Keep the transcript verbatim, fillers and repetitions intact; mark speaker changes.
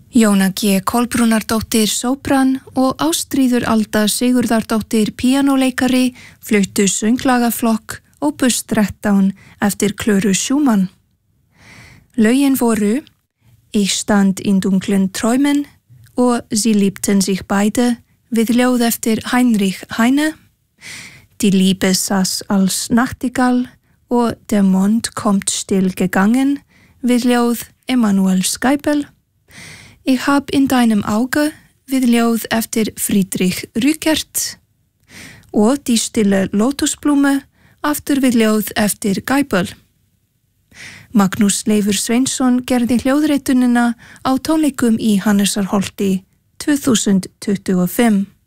Speaker 1: Jóna G. Kolbrúnardóttir sópran og Ástríður Alda Sigurðardóttir píanóleikari fluttu sönglagaflokk Opus þrettán eftir Klöru Schumann. Lögin voru Ich stand in dunklen Träumen og Sie liebten sich beide við ljóð eftir Heinrich Heine, Die Liebe saß als Nachtigall og Der Mond kommt still gegangen við ljóð Emanuel Skeipel, Ich hab in deinem Auge við ljóð eftir Friedrich Rückert og Die stille Lotusblume aftur við ljóð eftir Geipel. Magnús Leifur Sveinsson gerði hljóðritunina á tónleikum í Hannesarholti tvö þúsund tuttugu og fimm.